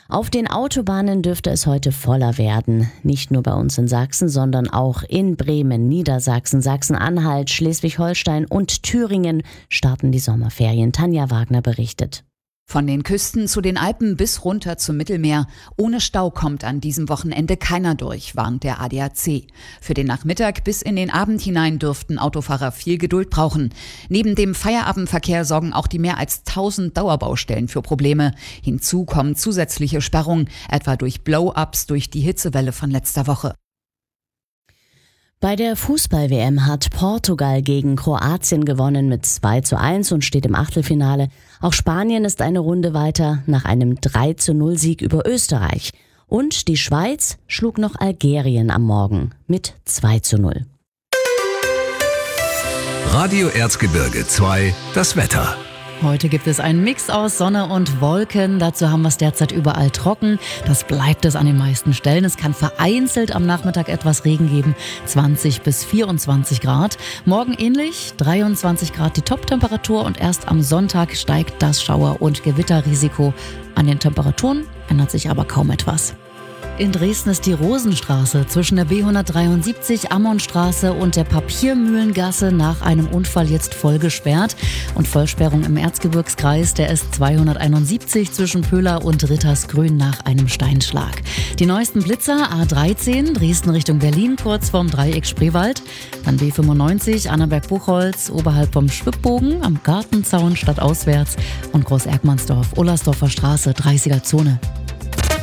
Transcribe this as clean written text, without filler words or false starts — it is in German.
Auf den Autobahnen dürfte es heute voller werden. Nicht nur bei uns in Sachsen, sondern auch in Bremen, Niedersachsen, Sachsen-Anhalt, Schleswig-Holstein und Thüringen starten die Sommerferien. Tanja Wagner berichtet. Von den Küsten zu den Alpen bis runter zum Mittelmeer. Ohne Stau kommt an diesem Wochenende keiner durch, warnt der ADAC. Für den Nachmittag bis in den Abend hinein dürften Autofahrer viel Geduld brauchen. Neben dem Feierabendverkehr sorgen auch die mehr als 1000 Dauerbaustellen für Probleme. Hinzu kommen zusätzliche Sperrungen, etwa durch Blow-ups durch die Hitzewelle von letzter Woche. Bei der Fußball-WM hat Portugal gegen Kroatien gewonnen mit 2:1 und steht im Achtelfinale. Auch Spanien ist eine Runde weiter nach einem 3:0-Sieg über Österreich. Und die Schweiz schlug noch Algerien am Morgen mit 2:0. Radio Erzgebirge 2, das Wetter. Heute gibt es einen Mix aus Sonne und Wolken. Dazu haben wir es derzeit überall trocken. Das bleibt es an den meisten Stellen. Es kann vereinzelt am Nachmittag etwas Regen geben. 20 bis 24 Grad. Morgen ähnlich. 23 Grad die Toptemperatur. Und erst am Sonntag steigt das Schauer- und Gewitterrisiko. An den Temperaturen ändert sich aber kaum etwas. In Dresden ist die Rosenstraße zwischen der B173 Ammonstraße und der Papiermühlengasse nach einem Unfall jetzt voll gesperrt. Und Vollsperrung im Erzgebirgskreis der S271 zwischen Pöhler und Rittersgrün nach einem Steinschlag. Die neuesten Blitzer A13 Dresden Richtung Berlin kurz vorm Dreieck Spreewald. Dann B95 Annaberg-Buchholz oberhalb vom Schwibbogen am Gartenzaun stadtauswärts. Und Groß-Erkmannsdorf Ollersdorfer Straße 30er Zone.